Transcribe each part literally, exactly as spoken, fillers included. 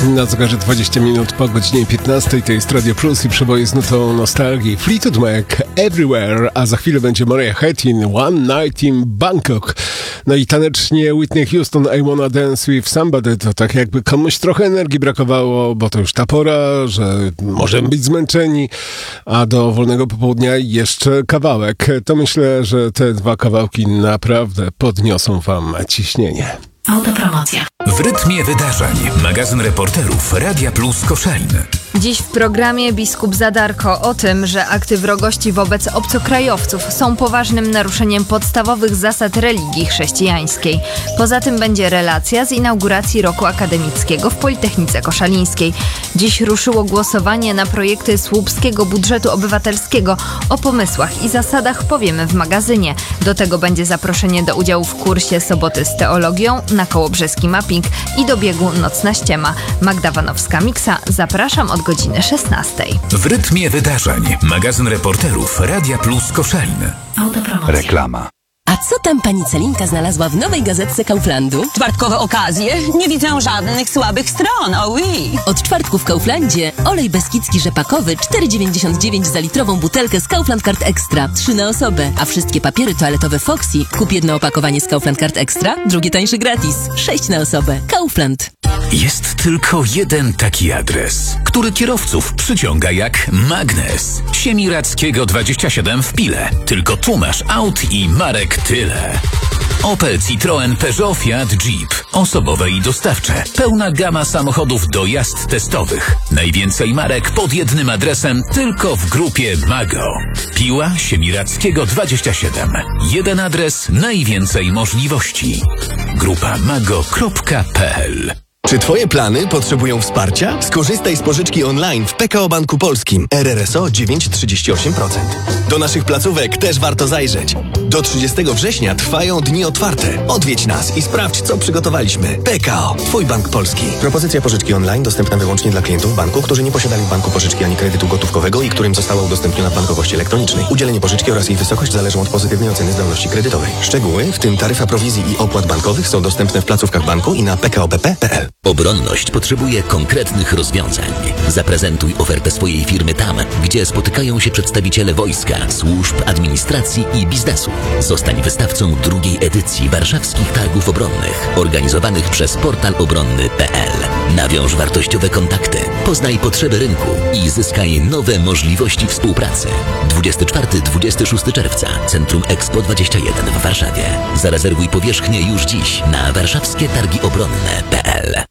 Na zegarze dwadzieścia minut po godzinie piętnastej, to jest Radio Plus i przeboje z nutą nostalgii. Fleetwood Mac, Everywhere, a za chwilę będzie Mariah Carey, One Night in Bangkok. No i tanecznie Whitney Houston, I Wanna Dance with Somebody. To tak jakby komuś trochę energii brakowało, bo to już ta pora, że możemy być zmęczeni, a do wolnego popołudnia jeszcze kawałek. To myślę, że te dwa kawałki naprawdę podniosą wam ciśnienie. Autopromocja. W rytmie wydarzeń. Magazyn reporterów Radia Plus Koszalin. Dziś w programie biskup Zadarko o tym, że akty wrogości wobec obcokrajowców są poważnym naruszeniem podstawowych zasad religii chrześcijańskiej. Poza tym będzie relacja z inauguracji roku akademickiego w Politechnice Koszalińskiej. Dziś ruszyło głosowanie na projekty słupskiego budżetu obywatelskiego. O pomysłach i zasadach powiemy w magazynie. Do tego będzie zaproszenie do udziału w kursie Soboty z teologią, na Kołobrzeski Mapping i do biegu Nocna Ściema. Magda Wanowska-Miksa, zapraszam od godziny szesnastej. W rytmie wydarzeń. Magazyn reporterów Radia Plus Koszalin. Autopromocja. Reklama. A co tam pani Celinka znalazła w nowej gazetce Kauflandu? Czwartkowe okazje? Nie widzę żadnych słabych stron, oh oui. Od czwartku w Kauflandzie olej beskidzki rzepakowy cztery dziewięćdziesiąt dziewięć za litrową butelkę z Kaufland Card Extra. trzy na osobę. A wszystkie papiery toaletowe Foxy, kup jedno opakowanie z Kaufland Card Extra, drugie tańsze gratis. sześć na osobę. Kaufland. Jest tylko jeden taki adres, który kierowców przyciąga jak magnes. Siemiradzkiego dwadzieścia siedem w Pile. Tylko tu masz aut i marek tyle. Opel, Citroen, Peugeot, Fiat, Jeep. Osobowe i dostawcze. Pełna gama samochodów do jazd testowych. Najwięcej marek pod jednym adresem tylko w grupie Mago. Piła, Siemiradzkiego dwadzieścia siedem. Jeden adres, najwięcej możliwości. Grupa mago kropka p l. Czy twoje plany potrzebują wsparcia? Skorzystaj z pożyczki online w P K O Banku Polskim. R R S O dziewięć przecinek trzydzieści osiem procent. Do naszych placówek też warto zajrzeć. Do trzydziestego września trwają dni otwarte. Odwiedź nas i sprawdź, co przygotowaliśmy. P K O. Twój bank polski. Propozycja pożyczki online dostępna wyłącznie dla klientów banku, którzy nie posiadali w banku pożyczki ani kredytu gotówkowego i którym została udostępniona w bankowości elektronicznej. Udzielenie pożyczki oraz jej wysokość zależą od pozytywnej oceny zdolności kredytowej. Szczegóły, w tym taryfa prowizji i opłat bankowych, są dostępne w placówkach banku i na p k o b p kropka p l. Obronność potrzebuje konkretnych rozwiązań. Zaprezentuj ofertę swojej firmy tam, gdzie spotykają się przedstawiciele wojska, służb, administracji i biznesu. Zostań wystawcą drugiej edycji Warszawskich Targów Obronnych, organizowanych przez portal obronny kropka p l. Nawiąż wartościowe kontakty, poznaj potrzeby rynku i zyskaj nowe możliwości współpracy. dwudziestego czwartego do dwudziestego szóstego czerwca, Centrum Expo dwadzieścia jeden w Warszawie. Zarezerwuj powierzchnię już dziś na warszawskie targi obronne kropka p l.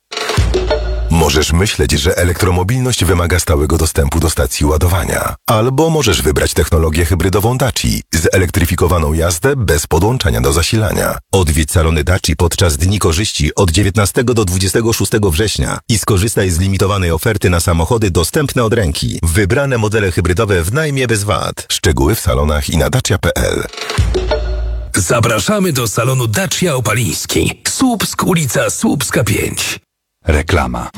Możesz myśleć, że elektromobilność wymaga stałego dostępu do stacji ładowania. Albo możesz wybrać technologię hybrydową Daci, zelektryfikowaną jazdę bez podłączania do zasilania. Odwiedź salony Daci podczas Dni Korzyści od dziewiętnastego do dwudziestego szóstego września i skorzystaj z limitowanej oferty na samochody dostępne od ręki. Wybrane modele hybrydowe w najmie bez V A T. Szczegóły w salonach i na dacia kropka p l. Zapraszamy do salonu Dacia Opaliński. Słupsk, ulica Słupska pięć. Reklama.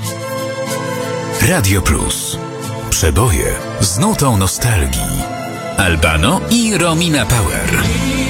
Radio Plus. Przeboje z nutą nostalgii. Albano i Romina Power.